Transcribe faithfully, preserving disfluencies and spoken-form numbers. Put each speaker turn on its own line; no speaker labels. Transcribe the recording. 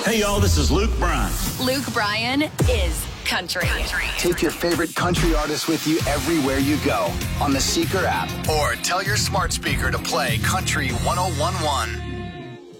Hey, y'all, this is Luke Bryan.
Luke Bryan is country. country.
Take your favorite country artist with you everywhere you go on the Seeker app. Or tell your smart speaker to play Country one oh one one.